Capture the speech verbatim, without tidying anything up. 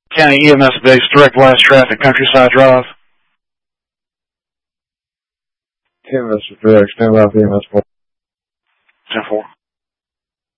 County E M S base, direct blast traffic, Countryside Drive. ten Mister Direct, stand by for E M S. ten four.